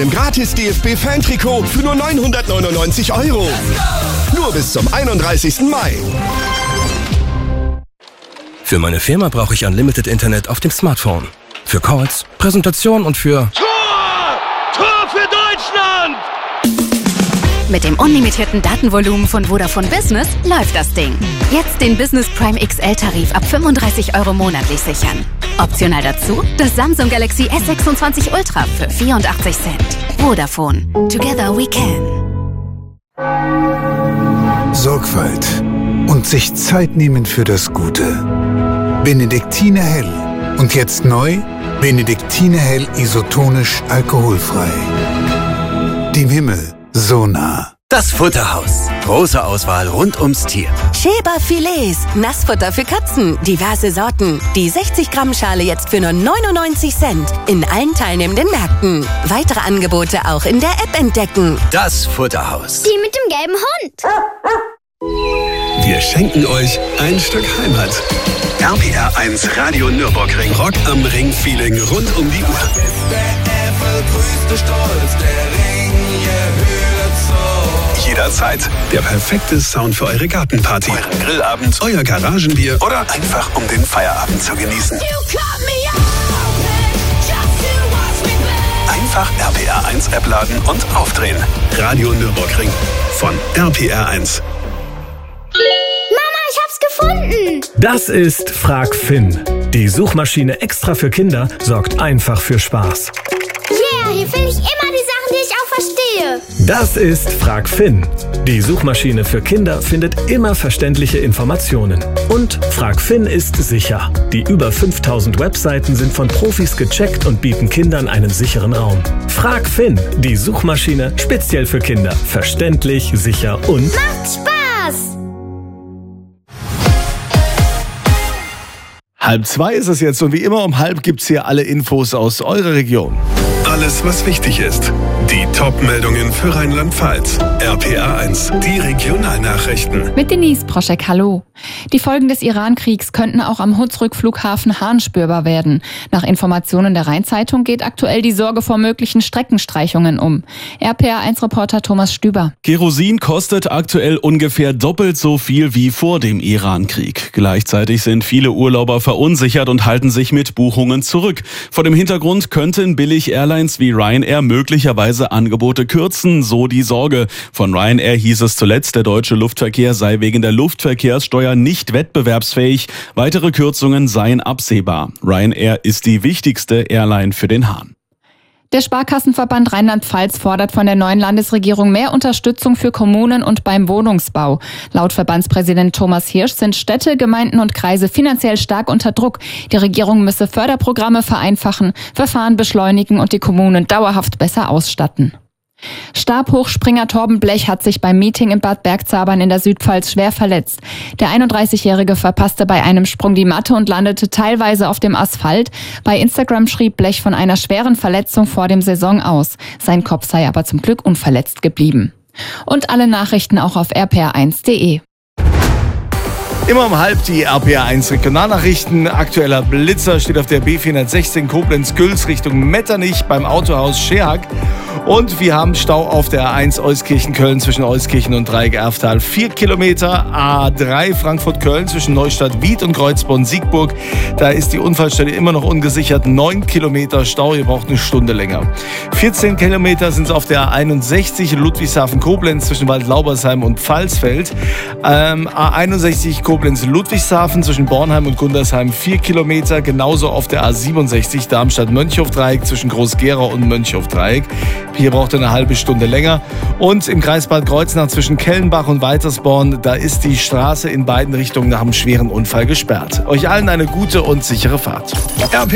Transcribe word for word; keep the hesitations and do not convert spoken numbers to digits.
Im gratis D F B-Fan-Trikot für nur neunhundertneunundneunzig Euro. Nur bis zum einunddreißigsten Mai. Für meine Firma brauche ich Unlimited Internet auf dem Smartphone. Für Calls, Präsentation und für... Tor! Tor für Deutschland! Mit dem unlimitierten Datenvolumen von Vodafone Business läuft das Ding. Jetzt den Business Prime X L-Tarif ab fünfunddreißig Euro monatlich sichern. Optional dazu das Samsung Galaxy S sechsundzwanzig Ultra für vierundachtzig Cent. Vodafone. Together we can. Sorgfalt und sich Zeit nehmen für das Gute. Benediktiner Hell. Und jetzt neu, Benediktiner Hell isotonisch alkoholfrei. Dem Himmel so nah. Das Futterhaus. Große Auswahl rund ums Tier. Schäber Filets, Nassfutter für Katzen, diverse Sorten. Die sechzig Gramm Schale jetzt für nur neunundneunzig Cent. In allen teilnehmenden Märkten. Weitere Angebote auch in der App entdecken. Das Futterhaus. Die mit dem gelben Hund. Wir schenken euch ein Stück Heimat. R P R eins Radio Nürburgring. Rock am Ring Feeling rund um die Uhr. Jederzeit der perfekte Sound für eure Gartenparty, euren Grillabend, euer Garagenbier oder einfach um den Feierabend zu genießen. Einfach R P R eins App laden und aufdrehen. Radio Nürburgring von R P R eins. Mama, ich hab's gefunden! Das ist Frag Finn. Die Suchmaschine extra für Kinder sorgt einfach für Spaß. Yeah, hier finde ich immer die Sachen, die ich auch verstehe. Das ist Frag Finn. Die Suchmaschine für Kinder findet immer verständliche Informationen. Und Frag Finn ist sicher. Die über fünftausend Webseiten sind von Profis gecheckt und bieten Kindern einen sicheren Raum. Frag Finn, die Suchmaschine speziell für Kinder. Verständlich, sicher und... Macht Spaß! Halb zwei ist es jetzt und wie immer um halb gibt's hier alle Infos aus eurer Region. Alles, was wichtig ist. Die Top-Meldungen für Rheinland-Pfalz. R P R eins, die Regionalnachrichten. Mit Denise Proschek, hallo. Die Folgen des Iran-Kriegs könnten auch am Hunsrück-Flughafen Hahn spürbar werden. Nach Informationen der Rhein-Zeitung geht aktuell die Sorge vor möglichen Streckenstreichungen um. R P R eins Reporter Thomas Stüber. Kerosin kostet aktuell ungefähr doppelt so viel wie vor dem Iran-Krieg. Gleichzeitig sind viele Urlauber verunsichert und halten sich mit Buchungen zurück. Vor dem Hintergrund könnten Billig-Airlines wie Ryanair möglicherweise Angebote kürzen, so die Sorge. Von Ryanair hieß es zuletzt, der deutsche Luftverkehr sei wegen der Luftverkehrssteuer nicht wettbewerbsfähig. Weitere Kürzungen seien absehbar. Ryanair ist die wichtigste Airline für den Hahn. Der Sparkassenverband Rheinland-Pfalz fordert von der neuen Landesregierung mehr Unterstützung für Kommunen und beim Wohnungsbau. Laut Verbandspräsident Thomas Hirsch sind Städte, Gemeinden und Kreise finanziell stark unter Druck. Die Regierung müsse Förderprogramme vereinfachen, Verfahren beschleunigen und die Kommunen dauerhaft besser ausstatten. Stabhochspringer Torben Blech hat sich beim Meeting in Bad Bergzabern in der Südpfalz schwer verletzt. Der einunddreißigjährige verpasste bei einem Sprung die Matte und landete teilweise auf dem Asphalt. Bei Instagram schrieb Blech von einer schweren Verletzung vor dem Saison aus. Sein Kopf sei aber zum Glück unverletzt geblieben. Und alle Nachrichten auch auf r p r eins punkt d e. Immer um halb die R P R eins Regionalnachrichten. Aktueller Blitzer steht auf der B vierhundertsechzehn Koblenz-Güls Richtung Metternich beim Autohaus Scherhack. Und wir haben Stau auf der A eins Euskirchen-Köln zwischen Euskirchen und Dreieck-Erftal. Vier Kilometer. A drei Frankfurt-Köln zwischen Neustadt-Wied und Kreuzborn-Siegburg. Da ist die Unfallstelle immer noch ungesichert. Neun Kilometer Stau. Ihr braucht eine Stunde länger. vierzehn Kilometer sind es auf der A einundsechzig Ludwigshafen-Koblenz zwischen Waldlaubersheim und Pfalzfeld. Ähm, A einundsechzig Koblenz-Ludwigshafen zwischen Bornheim und Gundersheim. Vier Kilometer. Genauso auf der A siebenundsechzig Darmstadt-Mönchhof-Dreieck zwischen Groß-Gerau und Mönchhof-Dreieck. Hier braucht ihr eine halbe Stunde länger. Und im Kreis Bad Kreuznach zwischen Kellenbach und Weitersborn, da ist die Straße in beiden Richtungen nach einem schweren Unfall gesperrt. Euch allen eine gute und sichere Fahrt.